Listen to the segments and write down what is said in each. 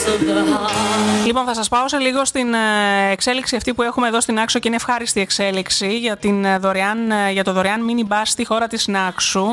Λοιπόν, θα σας πάω σε λίγο στην εξέλιξη αυτή που έχουμε εδώ στην Νάξο και είναι ευχάριστη εξέλιξη για το δωρεάν mini bus στη χώρα της Νάξου.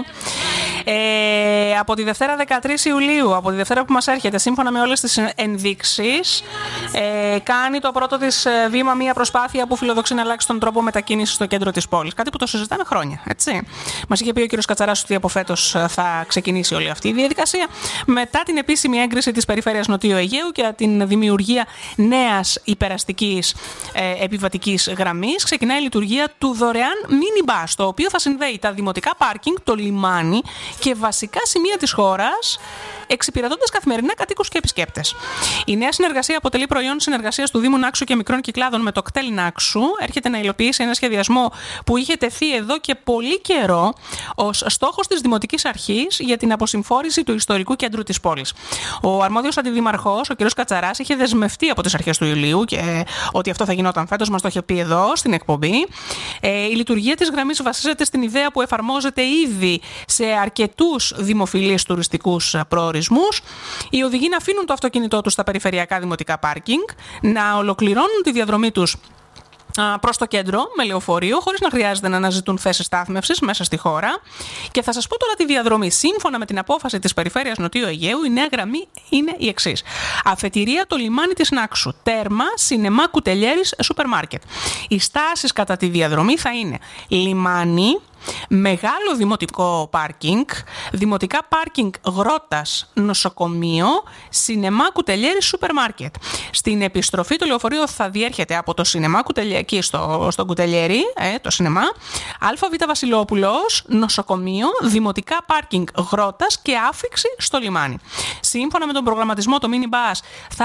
Από τη Δευτέρα 13 Ιουλίου, από τη Δευτέρα που μας έρχεται, σύμφωνα με όλες τις ενδείξεις, κάνει το πρώτο της βήμα μια προσπάθεια που φιλοδοξεί να αλλάξει τον τρόπο μετακίνησης στο κέντρο της πόλης. Κάτι που το συζητάμε χρόνια, έτσι. Μας είχε πει ο κ. Κατσαράς ότι από φέτος θα ξεκινήσει όλη αυτή η διαδικασία. Μετά την επίσημη έγκριση της Περιφέρειας Νοτιού Αιγαίου και την δημιουργία νέας υπεραστικής επιβατικής γραμμής, ξεκινάει η λειτουργία του δωρεάν mini bus, το οποίο θα συνδέει τα δημοτικά πάρκινγκ, το λιμάνι και βασικά σημεία της χώρας, εξυπηρετώντας καθημερινά κατοίκους και επισκέπτες. Η νέα συνεργασία αποτελεί προϊόν συνεργασίας του Δήμου Νάξου και μικρών κυκλάδων με το κτέλ Νάξου. Έρχεται να υλοποιήσει ένα σχεδιασμό που είχε τεθεί εδώ και πολύ καιρό ως στόχος της Δημοτικής Αρχής για την αποσυμφόρηση του ιστορικού κέντρου της πόλης. Ο αρμόδιος αντιδήμαρχος, ο κ. Κατσαράς, είχε δεσμευτεί από τις αρχές του Ιουλίου και ότι αυτό θα γινόταν φέτος, μας το είχε πει εδώ στην εκπομπή. Η λειτουργία της γραμμής βασίζεται στην ιδέα που εφαρμόζεται ήδη σε αρκετούς δημοφιλείς τουριστικούς προορισμούς. Οι οδηγοί να αφήνουν το αυτοκίνητό τους στα περιφερειακά δημοτικά πάρκινγκ, να ολοκληρώνουν τη διαδρομή τους προς το κέντρο με λεωφορείο, χωρίς να χρειάζεται να αναζητούν θέσεις στάθμευσης μέσα στη χώρα. Και θα σας πω τώρα τη διαδρομή. Σύμφωνα με την απόφαση της Περιφέρειας Νοτιού Αιγαίου, η νέα γραμμή είναι η εξής: αφετηρία το λιμάνι της Νάξου, τέρμα, σινεμά, κουτελιέρης, σούπερ μάρκετ. Οι στάσεις κατά τη διαδρομή θα είναι λιμάνι, μεγάλο δημοτικό πάρκινγκ, δημοτικά πάρκινγκ Γρότας, νοσοκομείο, σινεμά, κουτελιέρη, σούπερ μάρκετ. Στην επιστροφή το λεωφορείο θα διέρχεται από το σινεμά εκεί στο κουτελιέρη, το σινεμά, ΑΒ Βασιλόπουλος, νοσοκομείο, δημοτικά πάρκινγκ Γρότας και άφιξη στο λιμάνι. Σύμφωνα με τον προγραμματισμό, το mini bus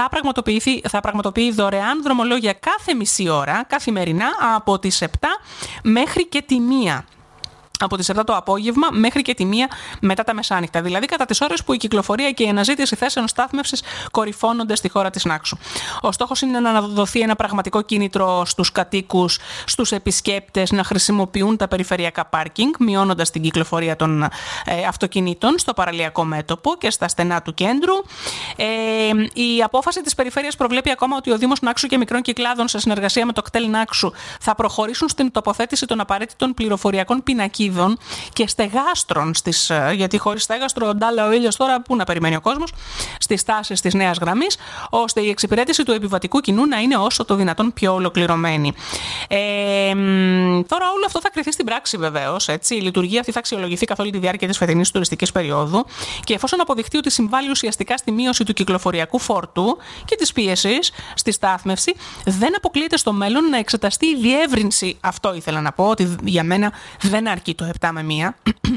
θα πραγματοποιεί δωρεάν δρομολόγια κάθε μισή ώρα, καθημερινά, από τις 7 μέχρι και τη 1. Από τις 7 το απόγευμα μέχρι και τη 1 μετά τα μεσάνυχτα. Δηλαδή κατά τις ώρες που η κυκλοφορία και η αναζήτηση θέσεων στάθμευσης κορυφώνονται στη χώρα της Νάξου. Ο στόχος είναι να δοθεί ένα πραγματικό κίνητρο στους κατοίκους, στους επισκέπτες να χρησιμοποιούν τα περιφερειακά πάρκινγκ, μειώνοντας την κυκλοφορία των αυτοκινήτων στο παραλιακό μέτωπο και στα στενά του κέντρου. Η απόφαση της Περιφέρειας προβλέπει ακόμα ότι ο Δήμος Νάξου και μικρών κυκλάδων, σε συνεργασία με το κτέλ Νάξου, θα προχωρήσουν στην τοποθέτηση των απαραίτητων πληροφοριακών πινακίδων και στεγάστρων γιατί χωρίς στέγαστρο ντάλα ο ήλιος τώρα, πού να περιμένει ο κόσμος, στις στάσεις της νέας γραμμής, ώστε η εξυπηρέτηση του επιβατικού κοινού να είναι όσο το δυνατόν πιο ολοκληρωμένη. Τώρα όλο αυτό θα κριθεί στην πράξη βεβαίως. Η λειτουργία αυτή θα αξιολογηθεί καθ' όλη τη διάρκεια της φετινής τουριστικής περίοδου και εφόσον αποδειχτεί ότι συμβάλλει ουσιαστικά στη μείωση του κυκλοφοριακού φόρτου και της πίεσης στη στάθμευση, δεν αποκλείεται στο μέλλον να εξεταστεί η διεύρυνση. Αυτό ήθελα να πω, ότι για μένα δεν αρκεί το 7 με 1.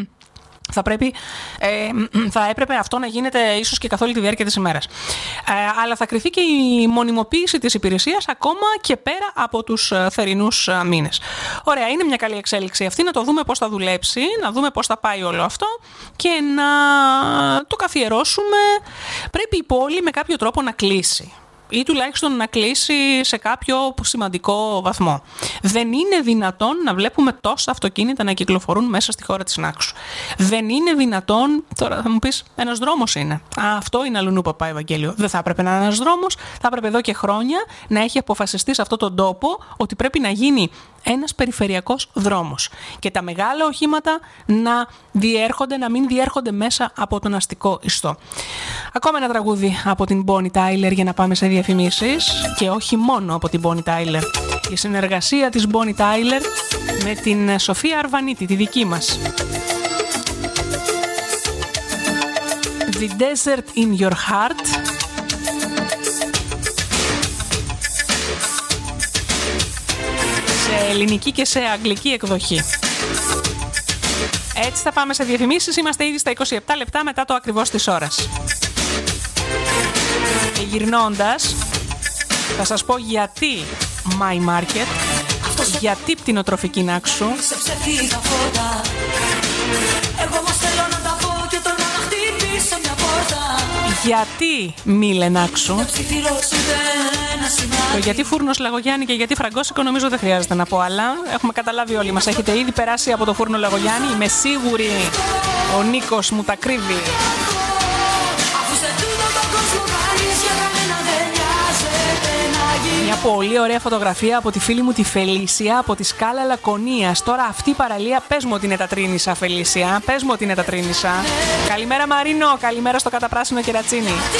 Θα έπρεπε αυτό να γίνεται ίσως και καθ' όλη τη διάρκεια της ημέρας. Αλλά θα κριθεί και η μονιμοποίηση της υπηρεσίας ακόμα και πέρα από τους θερινούς μήνες. Ωραία, είναι μια καλή εξέλιξη αυτή, να το δούμε πώς θα δουλέψει, να δούμε πώς θα πάει όλο αυτό και να το καθιερώσουμε. Πρέπει η πόλη με κάποιο τρόπο να κλείσει. Ή τουλάχιστον να κλείσει σε κάποιο σημαντικό βαθμό. Δεν είναι δυνατόν να βλέπουμε τόσα αυτοκίνητα να κυκλοφορούν μέσα στη χώρα της Νάξου. Δεν είναι δυνατόν, τώρα θα μου πεις, ένας δρόμος είναι. Αυτό είναι αλλουνού παπά Ευαγγέλιο. Δεν θα έπρεπε να είναι ένας δρόμος, θα έπρεπε εδώ και χρόνια να έχει αποφασιστεί σε αυτόν τον τόπο ότι πρέπει να γίνει ένας περιφερειακός δρόμος. Και τα μεγάλα οχήματα να μην διέρχονται μέσα από τον αστικό ιστό. Ακόμα ένα τραγούδι από την Bonnie Tyler για να πάμε σε διαφημίσεις. Και όχι μόνο από την Bonnie Tyler. Η συνεργασία της Bonnie Tyler με την Σοφία Αρβανίτη, τη δική μας. The Desert in Your Heart. Σε ελληνική και σε αγγλική εκδοχή. Έτσι θα πάμε σε διαφημίσεις. Είμαστε ήδη στα 27 λεπτά μετά το ακριβώς της ώρας. Και γυρνώντας, θα σας πω γιατί My Market, γιατί πτηνοτροφική Νάξου, γιατί Μήλε Νάξου, το γιατί Φούρνος Λαγογιάννη και γιατί Φραγκόσικο νομίζω δεν χρειάζεται να πω, αλλά έχουμε καταλάβει όλοι μας. Έχετε ήδη περάσει από το Φούρνο Λαγογιάννη, είμαι σίγουρη. Ο Νίκος μου τα κρύβει. πολύ ωραία φωτογραφία από τη φίλη μου τη Φελίσια από τη Σκάλα Λακωνίας. Τώρα αυτή η παραλία, πες μου ότι είναι τα Τρίνισσα, Φελίσια. Πες μου ότι είναι τα Τρίνισσα. Καλημέρα Μαρίνο, καλημέρα στο καταπράσινο κερατσίνι.